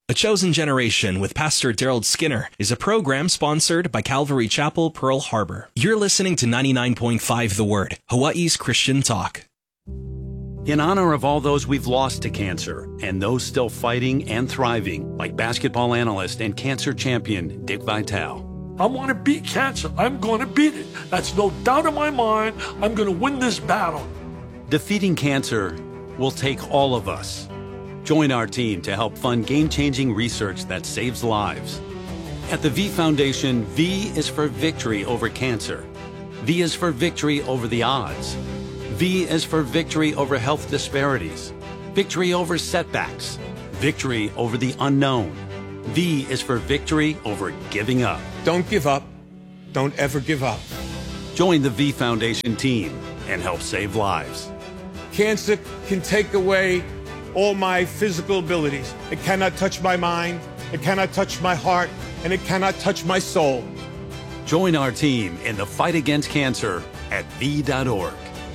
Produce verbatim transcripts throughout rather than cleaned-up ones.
A Chosen Generation with Pastor Daryl Skinner is a program sponsored by Calvary Chapel, Pearl Harbor. You're listening to ninety-nine point five The Word, Hawaii's Christian talk. In honor of all those we've lost to cancer and those still fighting and thriving, like basketball analyst and cancer champion Dick Vitale. I want to beat cancer. I'm going to beat it. That's no doubt in my mind. I'm going to win this battle. Defeating cancer will take all of us. Join our team to help fund game-changing research that saves lives. At the V Foundation, V is for victory over cancer. V is for victory over the odds. V is for victory over health disparities, victory over setbacks, victory over the unknown. V is for victory over giving up. Don't give up. Don't ever give up. Join the V Foundation team and help save lives. Cancer can take away all my physical abilities. It cannot touch my mind, it cannot touch my heart, and it cannot touch my soul. Join our team in the fight against cancer at V dot org.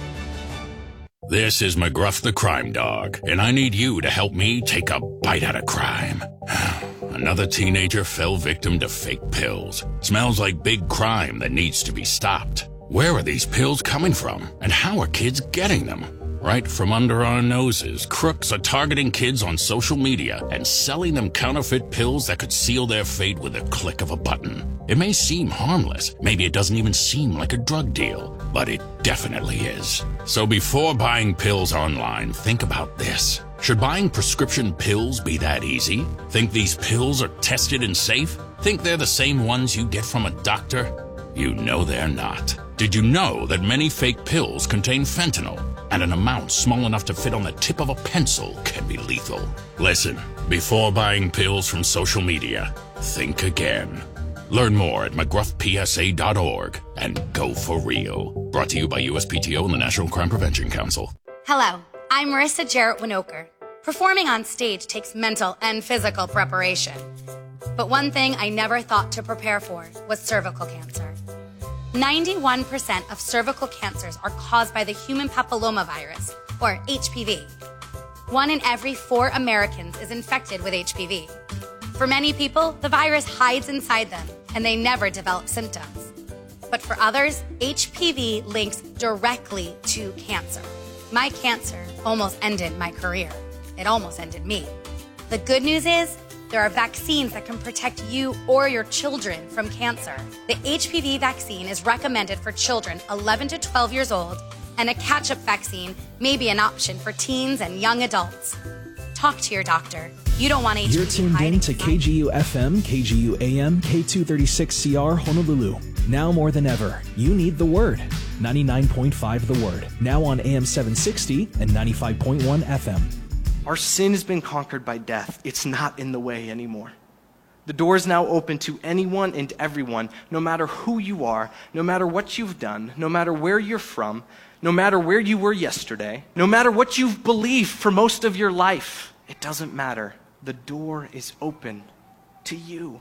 This is McGruff the Crime Dog, and I need you to help me take a bite out of crime. Another teenager fell victim to fake pills. Smells like big crime that needs to be stopped. Where are these pills coming from, and how are kids getting them? Right from under our noses, crooks are targeting kids on social media and selling them counterfeit pills that could seal their fate with a click of a button. It may seem harmless, maybe it doesn't even seem like a drug deal, but it definitely is. So before buying pills online, think about this. Should buying prescription pills be that easy? Think these pills are tested and safe? Think they're the same ones you get from a doctor? You know they're not. Did you know that many fake pills contain fentanyl? And an amount small enough to fit on the tip of a pencil can be lethal. Listen, before buying pills from social media, think again. Learn more at mcgruff p s a dot org and go for real. Brought to you by U S P T O and the National Crime Prevention Council. Hello, I'm Marissa Jarrett Winokur. Performing on stage takes mental and physical preparation. But one thing I never thought to prepare for was cervical cancer. ninety-one percent of cervical cancers are caused by the human papillomavirus, or H P V. One in every four Americans is infected with H P V. For many people, the virus hides inside them, and they never develop symptoms. But for others, H P V links directly to cancer. My cancer almost ended my career. It almost ended me. The good news is, there are vaccines that can protect you or your children from cancer. The H P V vaccine is recommended for children eleven to twelve years old, and a catch-up vaccine may be an option for teens and young adults. Talk to your doctor. You don't want H P V. You're tuned in to K G U F M, K G U A M, K two thirty-six C R Honolulu. Now more than ever, you need the Word. ninety-nine point five The Word. Now on A M seven sixty and ninety-five point one F M. Our sin has been conquered by death. It's not in the way anymore. The door is now open to anyone and everyone, no matter who you are, no matter what you've done, no matter where you're from, no matter where you were yesterday, no matter what you've believed for most of your life. It doesn't matter. The door is open to you.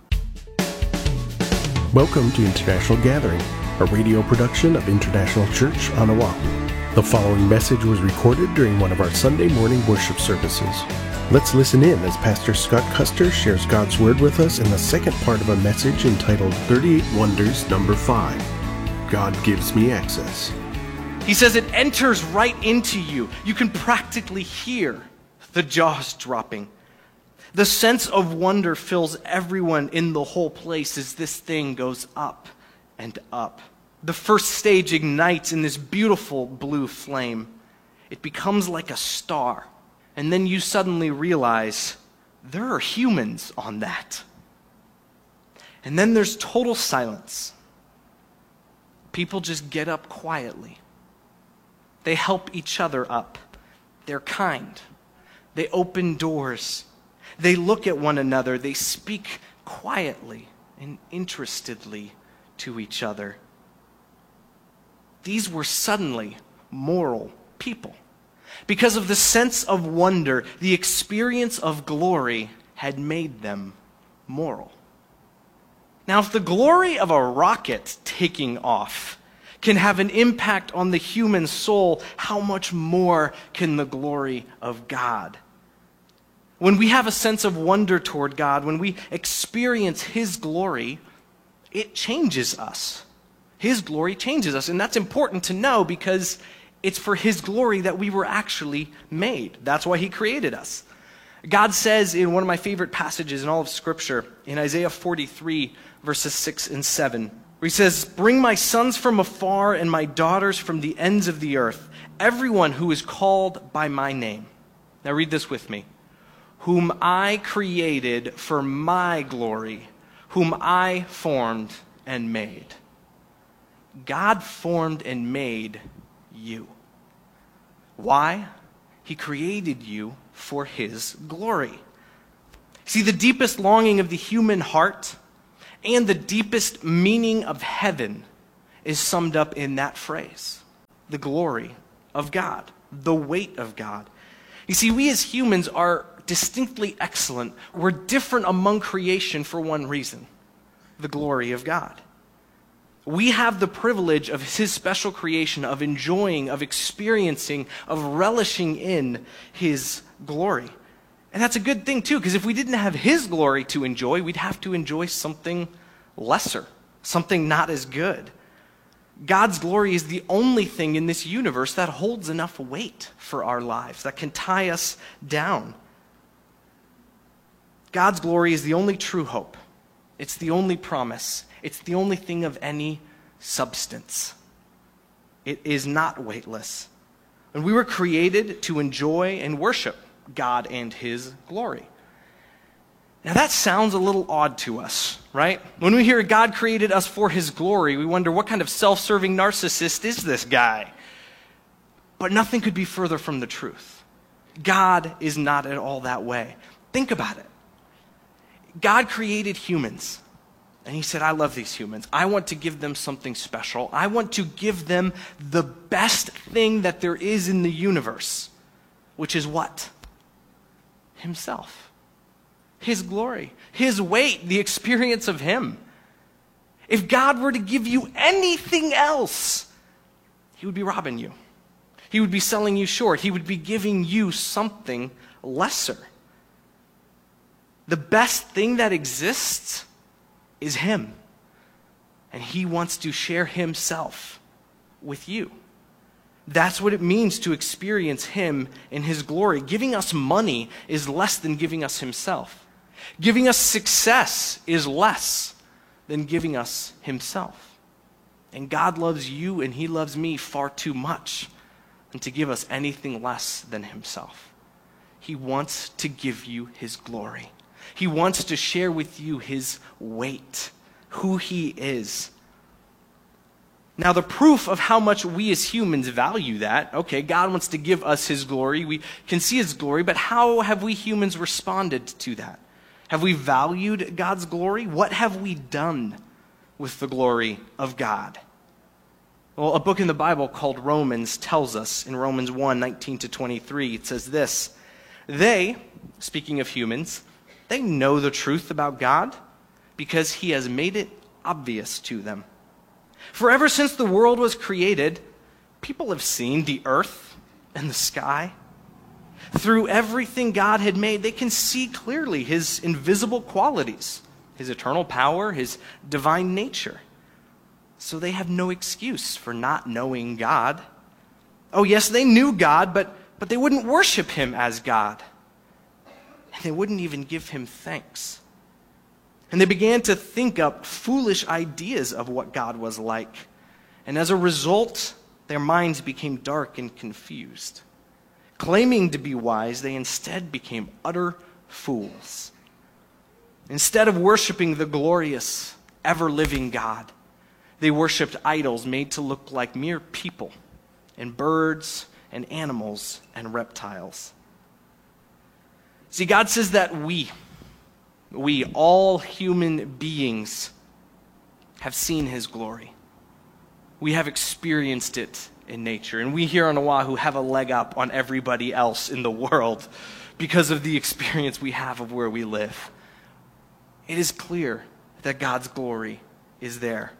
Welcome to International Gathering, a radio production of International Church on Oahu. The following message was recorded during one of our Sunday morning worship services. Let's listen in as Pastor Scott Custer shares God's Word with us in the second part of a message entitled thirty-eight Wonders, Number five. God Gives Me Access. He says it enters right into you. You can practically hear the jaws dropping. The sense of wonder fills everyone in the whole place as this thing goes up and up. The first stage ignites in this beautiful blue flame. It becomes like a star. And then you suddenly realize there are humans on that. And then there's total silence. People just get up quietly. They help each other up. They're kind. They open doors. They look at one another. They speak quietly and interestedly to each other. These were suddenly moral people. Because of the sense of wonder, the experience of glory had made them moral. Now, if the glory of a rocket taking off can have an impact on the human soul, how much more can the glory of God? When we have a sense of wonder toward God, when we experience His glory, it changes us. His glory changes us. And that's important to know because it's for His glory that we were actually made. That's why He created us. God says in one of my favorite passages in all of Scripture, in Isaiah forty-three, verses six and seven, where He says, "Bring my sons from afar and my daughters from the ends of the earth, everyone who is called by my name." Now read this with me. "Whom I created for my glory, whom I formed and made." God formed and made you. Why? He created you for His glory. See, the deepest longing of the human heart and the deepest meaning of heaven is summed up in that phrase: the glory of God, the weight of God. You see, we as humans are distinctly excellent. We're different among creation for one reason: the glory of God. We have the privilege of His special creation, of enjoying, of experiencing, of relishing in His glory. And that's a good thing too, because if we didn't have His glory to enjoy, we'd have to enjoy something lesser, something not as good. God's glory is the only thing in this universe that holds enough weight for our lives, that can tie us down. God's glory is the only true hope. It's the only promise. It's the only thing of any substance. It is not weightless. And we were created to enjoy and worship God and His glory. Now that sounds a little odd to us, right? When we hear God created us for His glory, we wonder, what kind of self-serving narcissist is this guy? But nothing could be further from the truth. God is not at all that way. Think about it. God created humans, and He said, I love these humans. I want to give them something special. I want to give them the best thing that there is in the universe, which is what? Himself. His glory, His weight, the experience of Him. If God were to give you anything else, He would be robbing you. He would be selling you short. He would be giving you something lesser. The best thing that exists is Him. And He wants to share Himself with you. That's what it means to experience Him in His glory. Giving us money is less than giving us Himself. Giving us success is less than giving us Himself. And God loves you and He loves me far too much than to give us anything less than Himself. He wants to give you His glory. He wants to share with you His weight, who He is. Now, the proof of how much we as humans value that, okay, God wants to give us His glory. We can see His glory, but how have we humans responded to that? Have we valued God's glory? What have we done with the glory of God? Well, a book in the Bible called Romans tells us in Romans one, nineteen to twenty-three, it says this: They, speaking of humans, they know the truth about God because He has made it obvious to them. For ever since the world was created, people have seen the earth and the sky. Through everything God had made, they can see clearly His invisible qualities, His eternal power, His divine nature. So they have no excuse for not knowing God. Oh yes, they knew God, but, but they wouldn't worship Him as God. And they wouldn't even give Him thanks. And they began to think up foolish ideas of what God was like. And as a result, their minds became dark and confused. Claiming to be wise, they instead became utter fools. Instead of worshiping the glorious, ever-living God, they worshiped idols made to look like mere people and birds and animals and reptiles. See, God says that we, we, all human beings, have seen His glory. We have experienced it in nature. And we here on Oahu have a leg up on everybody else in the world because of the experience we have of where we live. It is clear that God's glory is there.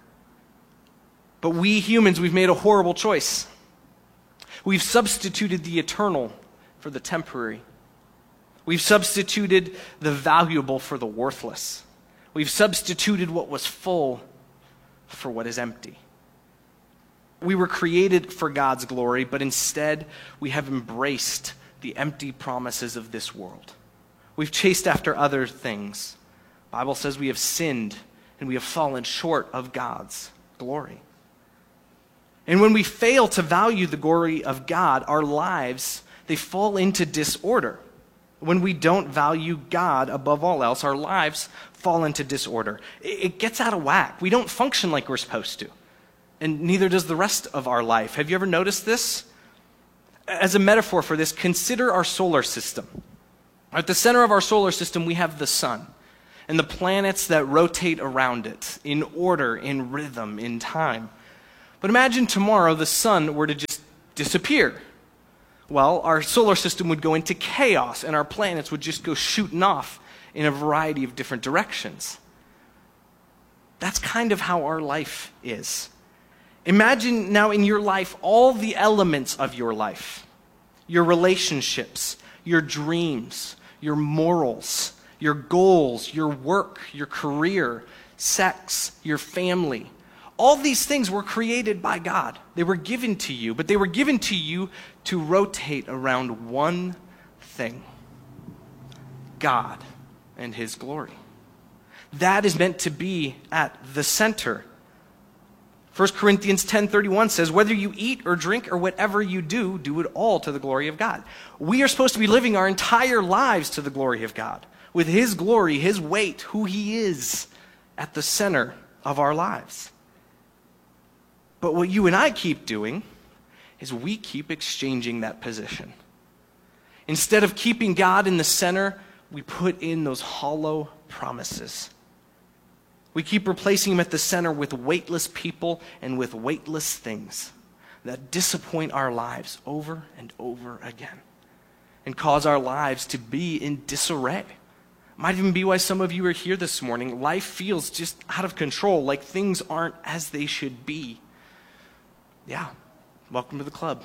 But we humans, we've made a horrible choice. We've substituted the eternal for the temporary. We've substituted the valuable for the worthless. We've substituted what was full for what is empty. We were created for God's glory, but instead we have embraced the empty promises of this world. We've chased after other things. The Bible says we have sinned and we have fallen short of God's glory. And when we fail to value the glory of God, our lives, they fall into disorder. When we don't value God above all else, our lives fall into disorder. It gets out of whack. We don't function like we're supposed to. And neither does the rest of our life. Have you ever noticed this? As a metaphor for this, consider our solar system. At the center of our solar system, we have the sun and the planets that rotate around it in order, in rhythm, in time. But imagine tomorrow the sun were to just disappear. Well, our solar system would go into chaos and our planets would just go shooting off in a variety of different directions. That's kind of how our life is. Imagine now in your life all the elements of your life, your relationships, your dreams, your morals, your goals, your work, your career, sex, your family. All these things were created by God. They were given to you, but they were given to you to rotate around one thing: God and His glory. That is meant to be at the center. First Corinthians ten thirty-one says, whether you eat or drink or whatever you do, do it all to the glory of God. We are supposed to be living our entire lives to the glory of God, with His glory, His weight, who He is, at the center of our lives. But what you and I keep doing is we keep exchanging that position. Instead of keeping God in the center, we put in those hollow promises. We keep replacing Him at the center with weightless people and with weightless things that disappoint our lives over and over again and cause our lives to be in disarray. Might even be why some of you are here this morning. Life feels just out of control, like things aren't as they should be. Yeah, welcome to the club.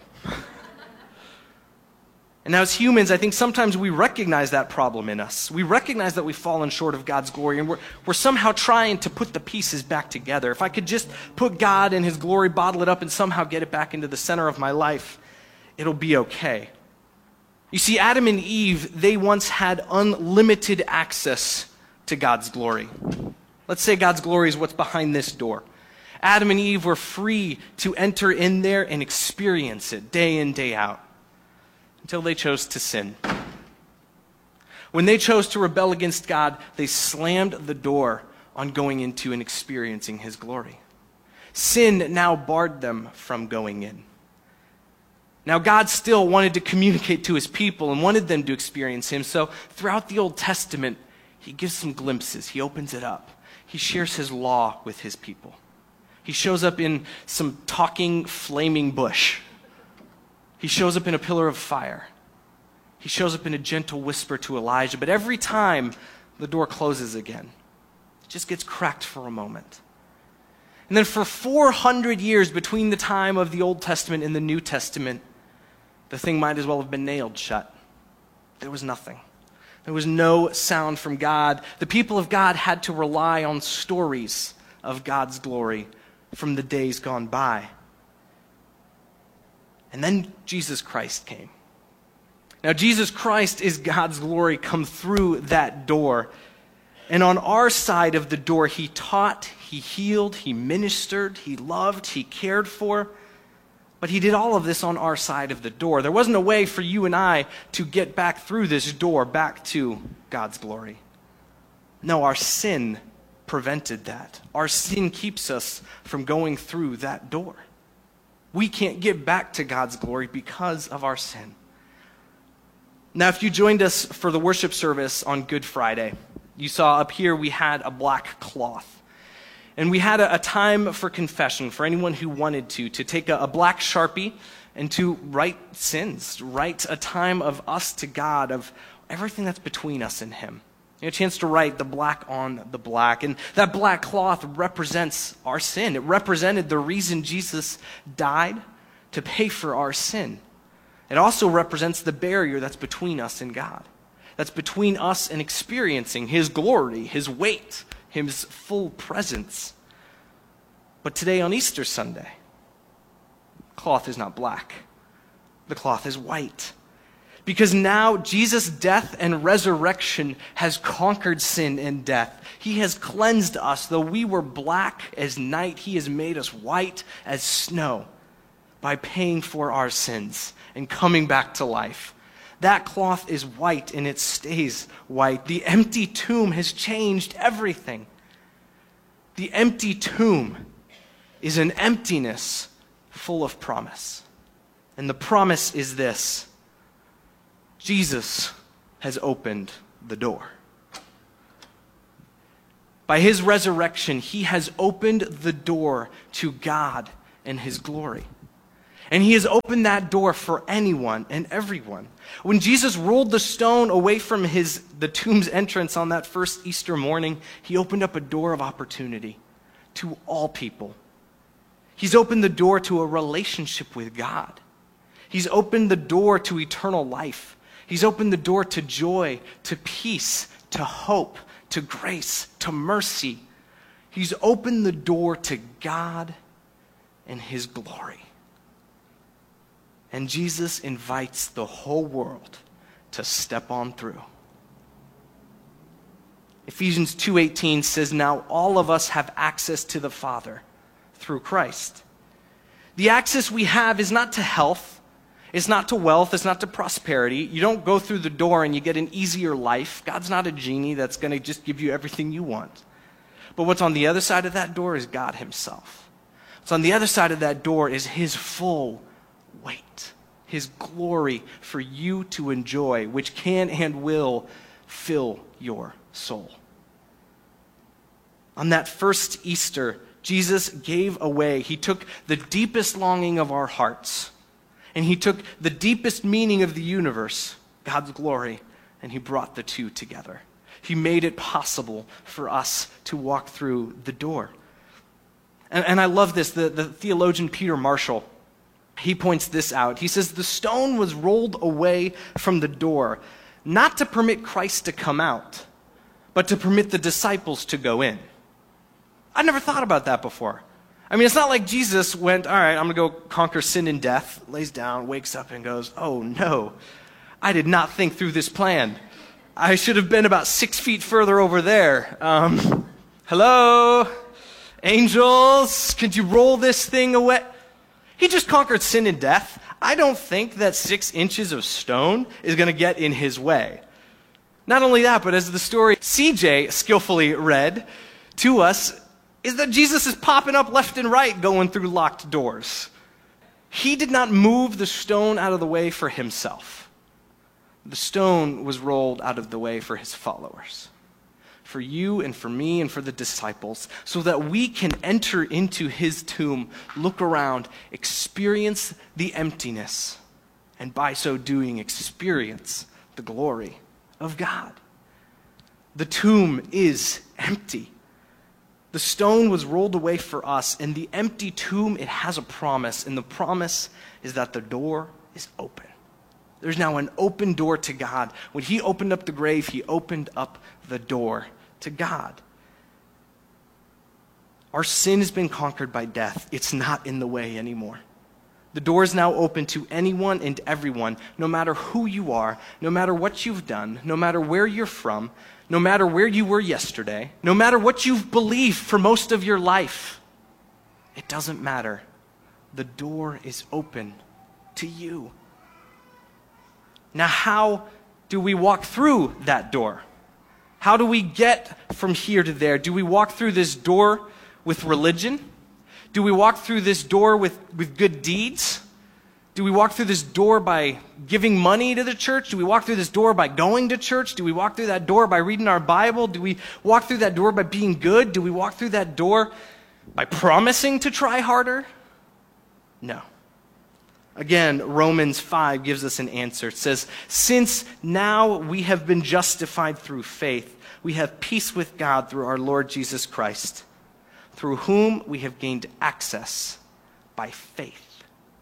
And now as humans, I think sometimes we recognize that problem in us. We recognize that we've fallen short of God's glory, and we're, we're somehow trying to put the pieces back together. If I could just put God and His glory, bottle it up, and somehow get it back into the center of my life, it'll be okay. You see, Adam and Eve, they once had unlimited access to God's glory. Let's say God's glory is what's behind this door. Adam and Eve were free to enter in there and experience it day in, day out, until they chose to sin. When they chose to rebel against God, they slammed the door on going into and experiencing His glory. Sin now barred them from going in. Now, God still wanted to communicate to His people and wanted them to experience Him, so throughout the Old Testament, He gives some glimpses. He opens it up. He shares His law with His people. He shows up in some talking, flaming bush. He shows up in a pillar of fire. He shows up in a gentle whisper to Elijah. But every time, the door closes again. It just gets cracked for a moment. And then for four hundred years between the time of the Old Testament and the New Testament, the thing might as well have been nailed shut. There was nothing. There was no sound from God. The people of God had to rely on stories of God's glory from the days gone by. And then Jesus Christ came. Now, Jesus Christ is God's glory come through that door. And on our side of the door, He taught, He healed, He ministered, He loved, He cared for. But He did all of this on our side of the door. There wasn't a way for you and I to get back through this door, back to God's glory. No, our sin prevented that. Our sin keeps us from going through that door. We can't get back to God's glory because of our sin. Now, if you joined us for the worship service on Good Friday, you saw up here we had a black cloth. And we had a, a time for confession for anyone who wanted to, to take a, a black Sharpie and to write sins, write a time of us to God, of everything that's between us and Him. You had a chance to write the black on the black. And that black cloth represents our sin. It represented the reason Jesus died, to pay for our sin. It also represents the barrier that's between us and God. that's between us and experiencing his glory, his weight, his full presence. But today on Easter Sunday, the cloth is not black. The cloth is white. Because now Jesus' death and resurrection has conquered sin and death. He has cleansed us. Though we were black as night, he has made us white as snow by paying for our sins and coming back to life. That cloth is white and it stays white. The empty tomb has changed everything. The empty tomb is an emptiness full of promise. And the promise is this: Jesus has opened the door. By his resurrection, he has opened the door to God and his glory. And he has opened that door for anyone and everyone. When Jesus rolled the stone away from his the tomb's entrance on that first Easter morning, he opened up a door of opportunity to all people. He's opened the door to a relationship with God. He's opened the door to eternal life. He's opened the door to joy, to peace, to hope, to grace, to mercy. He's opened the door to God and his glory. And Jesus invites the whole world to step on through. Ephesians two eighteen says, "Now all of us have access to the Father through Christ." The access we have is not to health, it's not to wealth, it's not to prosperity. You don't go through the door and you get an easier life. God's not a genie that's going to just give you everything you want. But what's on the other side of that door is God himself. What's on the other side of that door is his full weight, his glory for you to enjoy, which can and will fill your soul. On that first Easter, Jesus gave away. He took the deepest longing of our hearts, and he took the deepest meaning of the universe, God's glory, and he brought the two together. He made it possible for us to walk through the door. And, and I love this. The, the theologian Peter Marshall, he points this out. He says, the stone was rolled away from the door, not to permit Christ to come out, but to permit the disciples to go in. I never thought about that before. I mean, it's not like Jesus went, all right, I'm going to go conquer sin and death, lays down, wakes up and goes, oh no, I did not think through this plan. I should have been about six feet further over there. Um, hello, angels, could you roll this thing away? He just conquered sin and death. I don't think that six inches of stone is going to get in his way. Not only that, but as the story C J skillfully read to us, is that Jesus is popping up left and right going through locked doors. He did not move the stone out of the way for himself. The stone was rolled out of the way for his followers, for you and for me and for the disciples, so that we can enter into his tomb, look around, experience the emptiness, and by so doing experience the glory of God. The tomb is empty. The stone was rolled away for us, and the empty tomb, it has a promise, and the promise is that the door is open. There's now an open door to God. When he opened up the grave, he opened up the door to God. Our sin has been conquered by death. It's not in the way anymore. The door is now open to anyone and everyone, no matter who you are, no matter what you've done, no matter where you're from, no matter where you were yesterday, no matter what you've believed for most of your life. It doesn't matter. The door is open to you. Now, how do we walk through that door? How do we get from here to there? Do we walk through this door with religion? Do we walk through this door with, with good deeds? Do we walk through this door by giving money to the church? Do we walk through this door by going to church? Do we walk through that door by reading our Bible? Do we walk through that door by being good? Do we walk through that door by promising to try harder? No. Again, Romans five gives us an answer. It says, since now we have been justified through faith, we have peace with God through our Lord Jesus Christ, through whom we have gained access by faith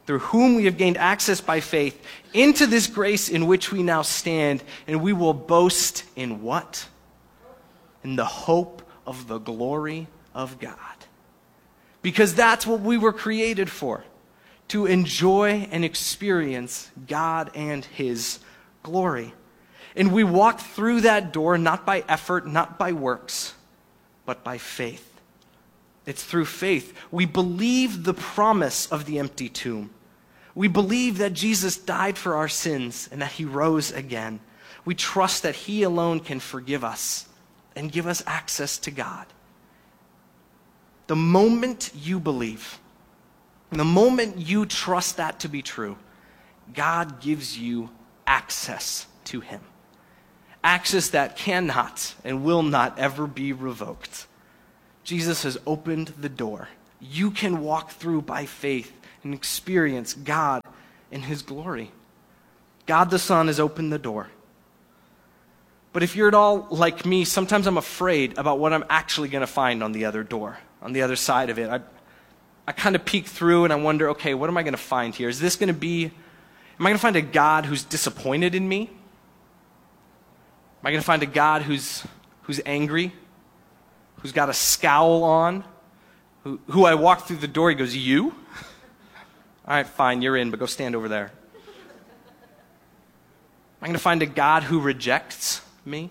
through whom we have gained access by faith into this grace in which we now stand, and we will boast in what? In the hope of the glory of God. Because that's what we were created for, to enjoy and experience God and his glory. And we walk through that door not by effort, not by works, but by faith. It's through faith. We believe the promise of the empty tomb. We believe that Jesus died for our sins and that he rose again. We trust that he alone can forgive us and give us access to God. The moment you believe, the moment you trust that to be true, God gives you access to him. Access that cannot and will not ever be revoked. Jesus has opened the door. You can walk through by faith and experience God in his glory. God the Son has opened the door. But if you're at all like me, sometimes I'm afraid about what I'm actually going to find on the other door, on the other side of it. I, I kind of peek through and I wonder, okay, what am I going to find here? Is this going to be, am I going to find a God who's disappointed in me? Am I going to find a God who's, who's angry? Who's got a scowl on? Who, who I walk through the door, he goes, you? All right, fine, you're in, but go stand over there. Am I going to find a God who rejects me?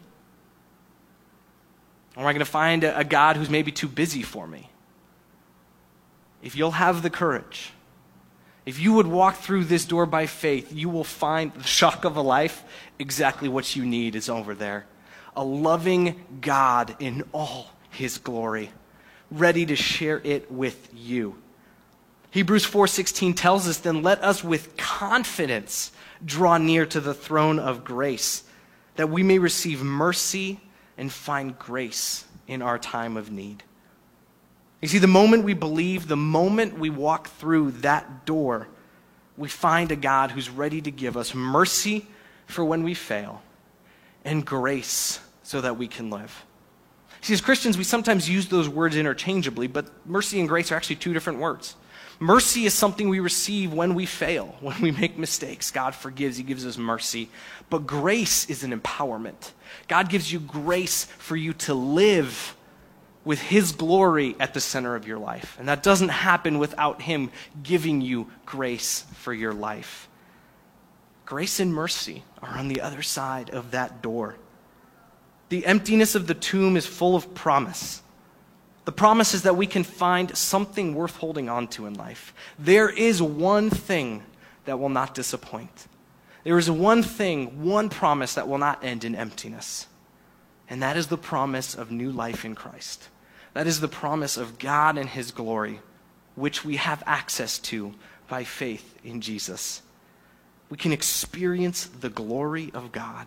Or am I going to find a, a God who's maybe too busy for me? If you'll have the courage, if you would walk through this door by faith, you will find the shock of a life. Exactly what you need is over there. A loving God in all his glory, ready to share it with you. Hebrews four sixteen tells us, then let us with confidence draw near to the throne of grace, that we may receive mercy and find grace in our time of need. You see, the moment we believe, the moment we walk through that door, we find a God who's ready to give us mercy for when we fail and grace so that we can live. See, as Christians, we sometimes use those words interchangeably, but mercy and grace are actually two different words. Mercy is something we receive when we fail, when we make mistakes. God forgives, he gives us mercy. But grace is an empowerment. God gives you grace for you to live with his glory at the center of your life. And that doesn't happen without him giving you grace for your life. Grace and mercy are on the other side of that door. The emptiness of the tomb is full of promise. The promise is that we can find something worth holding on to in life. There is one thing that will not disappoint. There is one thing, one promise that will not end in emptiness. And that is the promise of new life in Christ. That is the promise of God and his glory, which we have access to by faith in Jesus. We can experience the glory of God,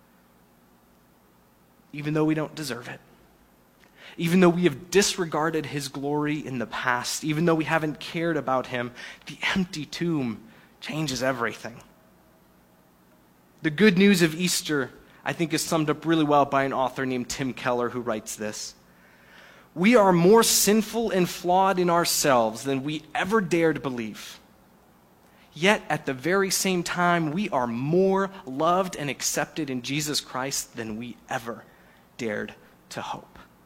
even though we don't deserve it. Even though we have disregarded his glory in the past, even though we haven't cared about him, the empty tomb changes everything. The good news of Easter, I think, is summed up really well by an author named Tim Keller, who writes this. We are more sinful and flawed in ourselves than we ever dared believe. Yet at the very same time, we are more loved and accepted in Jesus Christ than we ever dared to hope.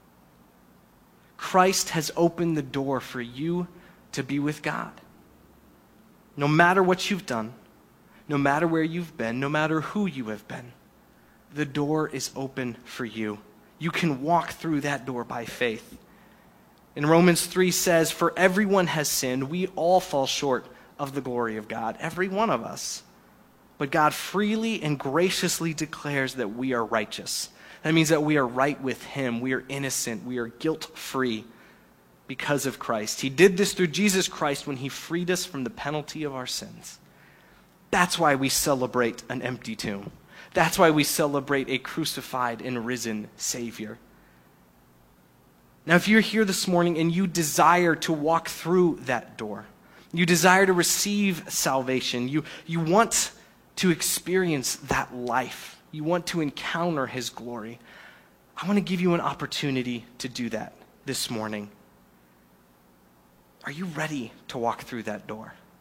Christ has opened the door for you to be with God. No matter what you've done, no matter where you've been, no matter who you have been, the door is open for you. You can walk through that door by faith. And Romans three says, for everyone has sinned, we all fall short of the glory of God, every one of us. But God freely and graciously declares that we are righteous. That means that we are right with him. We are innocent. We are guilt-free because of Christ. He did this through Jesus Christ when he freed us from the penalty of our sins. That's why we celebrate an empty tomb. That's why we celebrate a crucified and risen Savior. Now, if you're here this morning and you desire to walk through that door, you desire to receive salvation, you, you want to experience that life, you want to encounter his glory, I want to give you an opportunity to do that this morning. Are you ready to walk through that door?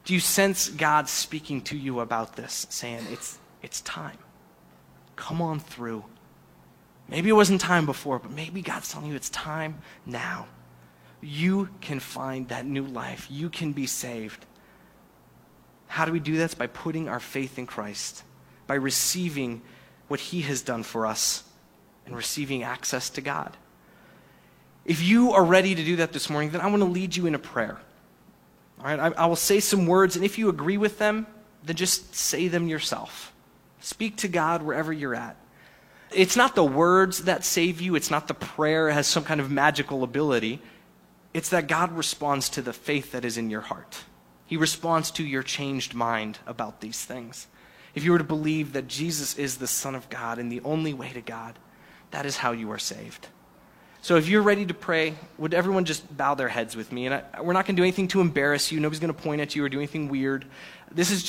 Do you sense God speaking to you about this, saying, it's, it's time. Come on through. Maybe it wasn't time before, but maybe God's telling you it's time now. You can find that new life. You can be saved. How do we do that? By putting our faith in Christ, by receiving what he has done for us and receiving access to God. If you are ready to do that this morning, then I want to lead you in a prayer. All right, I, I will say some words, and if you agree with them, then just say them yourself. Speak to God wherever you're at. It's not the words that save you. It's not the prayer has some kind of magical ability. It's that God responds to the faith that is in your heart. He responds to your changed mind about these things. If you were to believe that Jesus is the Son of God and the only way to God, that is how you are saved. So if you're ready to pray, would everyone just bow their heads with me? And I, we're not going to do anything to embarrass you. Nobody's going to point at you or do anything weird. This is